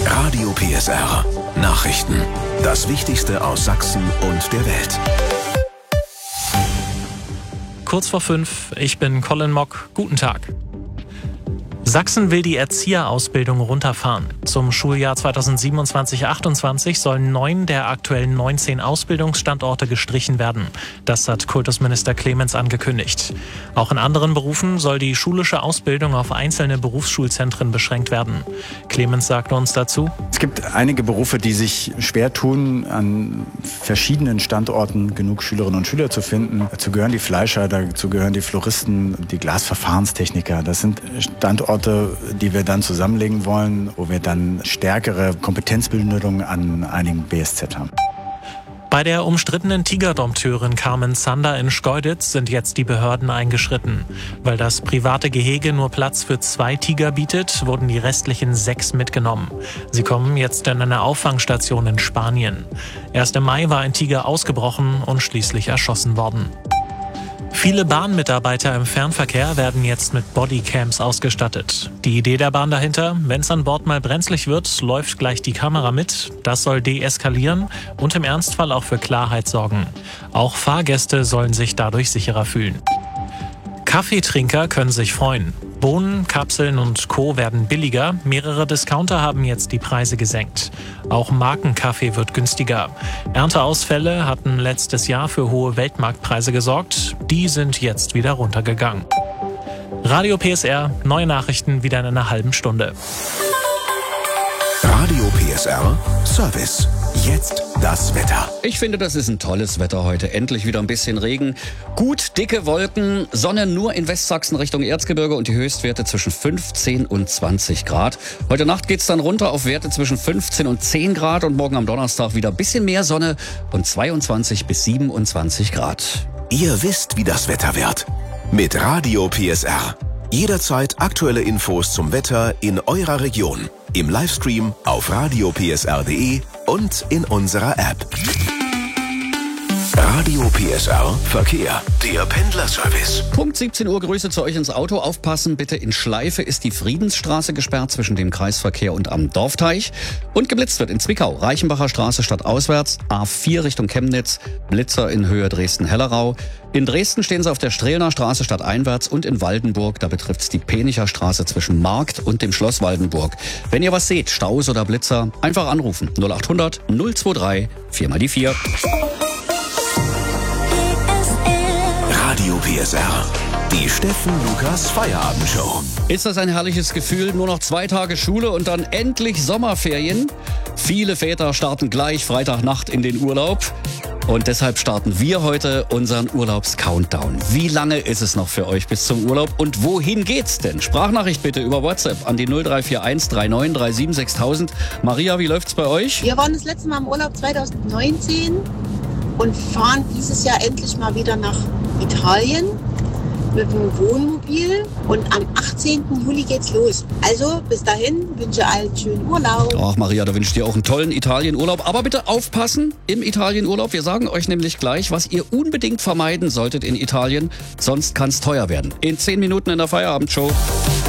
Radio PSR. Nachrichten. Das Wichtigste aus Sachsen und der Welt. Kurz vor 5, ich bin Colin Mock. Guten Tag. Sachsen will die Erzieherausbildung runterfahren. Zum Schuljahr 2027/28 sollen 9 der aktuellen 19 Ausbildungsstandorte gestrichen werden. Das hat Kultusminister Clemens angekündigt. Auch in anderen Berufen soll die schulische Ausbildung auf einzelne Berufsschulzentren beschränkt werden. Clemens sagte uns dazu: Es gibt einige Berufe, die sich schwer tun, an verschiedenen Standorten genug Schülerinnen und Schüler zu finden. Dazu gehören die Fleischer, dazu gehören die Floristen, die Glasverfahrenstechniker. Das sind Standorte, die wir dann zusammenlegen wollen, wo wir dann stärkere Kompetenzbildung an einigen BSZ haben. Bei der umstrittenen Tigerdompteurin Carmen Zander in Schkeuditz sind jetzt die Behörden eingeschritten. Weil das private Gehege nur Platz für 2 Tiger bietet, wurden die restlichen 6 mitgenommen. Sie kommen jetzt in eine Auffangstation in Spanien. Erst im Mai war ein Tiger ausgebrochen und schließlich erschossen worden. Viele Bahnmitarbeiter im Fernverkehr werden jetzt mit Bodycams ausgestattet. Die Idee der Bahn dahinter: wenn es an Bord mal brenzlig wird, läuft gleich die Kamera mit. Das soll deeskalieren und im Ernstfall auch für Klarheit sorgen. Auch Fahrgäste sollen sich dadurch sicherer fühlen. Kaffeetrinker können sich freuen. Bohnen, Kapseln und Co. werden billiger. Mehrere Discounter haben jetzt die Preise gesenkt. Auch Markenkaffee wird günstiger. Ernteausfälle hatten letztes Jahr für hohe Weltmarktpreise gesorgt. Die sind jetzt wieder runtergegangen. Radio PSR, neue Nachrichten wieder in einer halben Stunde. Radio PSR Service. Jetzt das Wetter. Ich finde, das ist ein tolles Wetter heute. Endlich wieder ein bisschen Regen. Gut, dicke Wolken, Sonne nur in Westsachsen Richtung Erzgebirge und die Höchstwerte zwischen 15 und 20 Grad. Heute Nacht geht's dann runter auf Werte zwischen 15 und 10 Grad und morgen am Donnerstag wieder ein bisschen mehr Sonne und 22 bis 27 Grad. Ihr wisst, wie das Wetter wird. Mit Radio PSR. Jederzeit aktuelle Infos zum Wetter in eurer Region. Im Livestream auf radiopsr.de und in unserer App. Radio PSR Verkehr, der Pendlerservice. Punkt 17 Uhr, Grüße zu euch ins Auto. Aufpassen bitte, in Schleife ist die Friedensstraße gesperrt zwischen dem Kreisverkehr und am Dorfteich. Und geblitzt wird in Zwickau, Reichenbacher Straße stadtauswärts, A4 Richtung Chemnitz, Blitzer in Höhe Dresden-Hellerau. In Dresden stehen sie auf der Strehlner Straße stadteinwärts und in Waldenburg, da betrifft es die Penicher Straße zwischen Markt und dem Schloss Waldenburg. Wenn ihr was seht, Staus oder Blitzer, einfach anrufen. 0800 023 4 mal die 4. Radio PSR, die Steffen Lukas Feierabendshow. Ist das ein herrliches Gefühl? Nur noch 2 Tage Schule und dann endlich Sommerferien. Viele Väter starten gleich Freitagnacht in den Urlaub. Und deshalb starten wir heute unseren Urlaubs-Countdown. Wie lange ist es noch für euch bis zum Urlaub und wohin geht's denn? Sprachnachricht bitte über WhatsApp an die 0341 39 37 6000. Maria, wie läuft's bei euch? Wir waren das letzte Mal im Urlaub 2019 und fahren dieses Jahr endlich mal wieder nach Italien mit dem Wohnmobil und am 18. Juli geht's los. Also bis dahin wünsche ich allen schönen Urlaub. Ach Maria, da wünsche ich dir auch einen tollen Italienurlaub. Aber bitte aufpassen im Italienurlaub. Wir sagen euch nämlich gleich, was ihr unbedingt vermeiden solltet in Italien. Sonst kann's teuer werden. In 10 Minuten in der Feierabendshow.